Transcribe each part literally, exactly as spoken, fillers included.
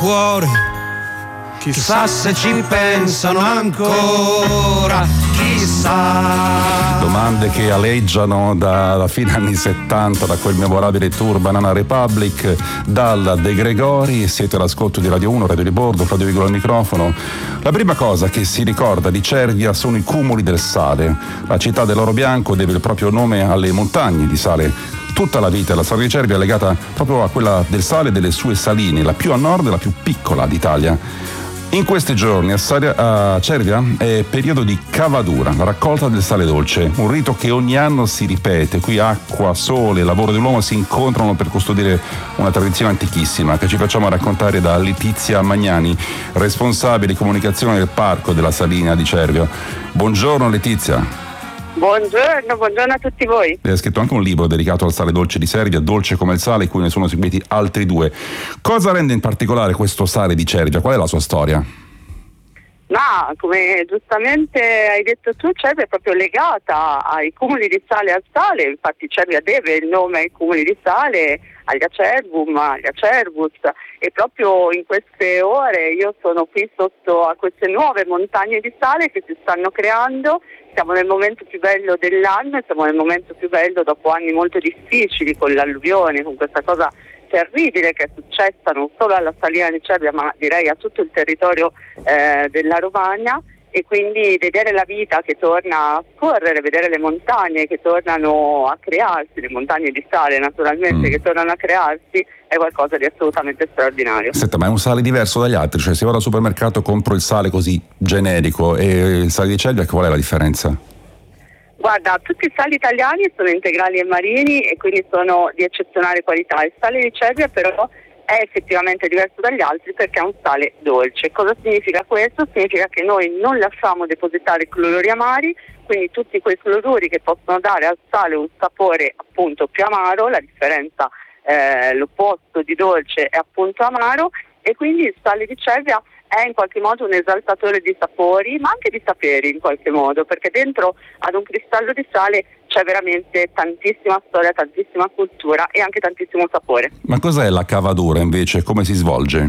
Cuore, chissà se ci pensano ancora, chissà. Domande che aleggiano dalla fine anni settanta, da quel memorabile tour Banana Republic, dalla De Gregori. Siete all'ascolto di Radio uno, Radio di Bordo, Claudio Vigolo al microfono. La prima cosa che si ricorda di Cervia sono i cumuli del sale. La città dell'oro bianco deve il proprio nome alle montagne di sale. Tutta la vita la Sala di Cervia è legata proprio a quella del sale e delle sue saline, la più a nord e la più piccola d'Italia. In questi giorni a, Sale, a Cervia è periodo di cavatura, la raccolta del sale dolce, un rito che ogni anno si ripete. Qui acqua, sole, lavoro dell'uomo si incontrano per custodire una tradizione antichissima che ci facciamo raccontare da Letizia Magnani, responsabile comunicazione del Parco della Salina di Cervia. Buongiorno Letizia. Buongiorno, buongiorno a tutti voi. Lei ha scritto anche un libro dedicato al sale dolce di Cervia, Dolce come il sale, in cui ne sono seguiti altri due. Cosa rende in particolare questo sale di Cervia? Qual è la sua storia? Ma come giustamente hai detto tu, Cervia è proprio legata ai cumuli di sale al sale, infatti Cervia deve il nome ai cumuli di sale, agli Acerbum, agli Acerbus, e proprio in queste ore io sono qui sotto a queste nuove montagne di sale che si stanno creando. Siamo nel momento più bello dell'anno e siamo nel momento più bello dopo anni molto difficili con l'alluvione, con questa cosa terribile che è successa non solo alla Salina di Cervia ma direi a tutto il territorio eh, della Romagna, e quindi vedere la vita che torna a scorrere, vedere le montagne che tornano a crearsi, le montagne di sale naturalmente mm. che tornano a crearsi, è qualcosa di assolutamente straordinario. Senta, ma è un sale diverso dagli altri? Cioè se vado al supermercato compro il sale così generico e il sale di Cervia, qual è la differenza? Guarda, tutti i sali italiani sono integrali e marini e quindi sono di eccezionale qualità. Il sale di Cervia però è effettivamente diverso dagli altri perché è un sale dolce. Cosa significa questo? Significa che noi non lasciamo depositare cloruri amari, quindi tutti quei cloruri che possono dare al sale un sapore appunto più amaro, la differenza, eh, l'opposto di dolce è appunto amaro, e quindi il sale di Cervia è in qualche modo un esaltatore di sapori, ma anche di saperi in qualche modo, perché dentro ad un cristallo di sale c'è veramente tantissima storia, tantissima cultura e anche tantissimo sapore. Ma cos'è la cavatura invece? Come si svolge?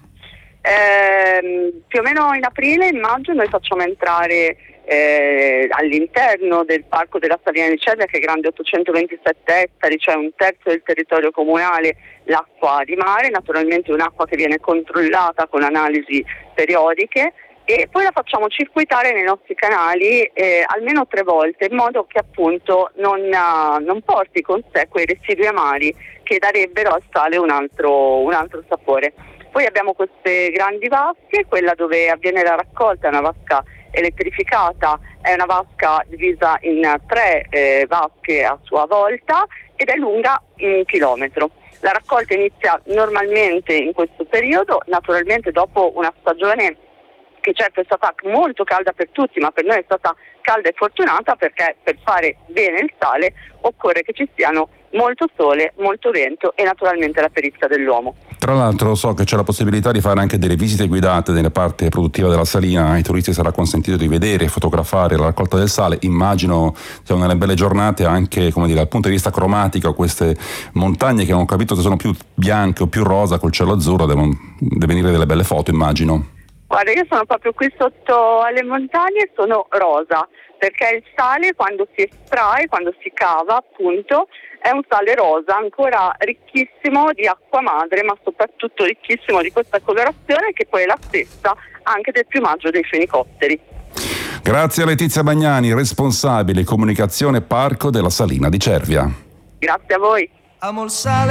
Eh, più o meno in aprile, in maggio noi facciamo entrare eh, all'interno del Parco della Salina di Cervia, che è grande ottocentoventisette ettari, cioè un terzo del territorio comunale, l'acqua di mare, naturalmente un'acqua che viene controllata con analisi periodiche, e poi la facciamo circuitare nei nostri canali eh, almeno tre volte, in modo che appunto non, uh, non porti con sé quei residui amari che darebbero al sale un altro, un altro sapore. Poi abbiamo queste grandi vasche, quella dove avviene la raccolta è una vasca elettrificata, è una vasca divisa in tre eh, vasche a sua volta ed è lunga un chilometro. La raccolta inizia normalmente in questo periodo, naturalmente dopo una stagione che certo è stata molto calda per tutti, ma per noi è stata calda e fortunata, perché per fare bene il sale occorre che ci siano molto sole, molto vento e naturalmente la perizia dell'uomo. Tra l'altro so che c'è la possibilità di fare anche delle visite guidate nella parte produttiva della salina. Ai turisti sarà consentito di vedere e fotografare la raccolta del sale. Immagino siano nelle belle giornate anche, come dire, dal punto di vista cromatico, queste montagne che non ho capito se sono più bianche o più rosa col cielo azzurro, devono venire delle belle foto, immagino. Guarda, io sono proprio qui sotto alle montagne e sono rosa, perché il sale quando si estrae, quando si cava appunto, è un sale rosa, ancora ricchissimo di acqua madre, ma soprattutto ricchissimo di questa colorazione che poi è la stessa anche del piumaggio dei fenicotteri. Grazie a Letizia Magnani, responsabile comunicazione Parco della Salina di Cervia. Grazie a voi. Amo il sale.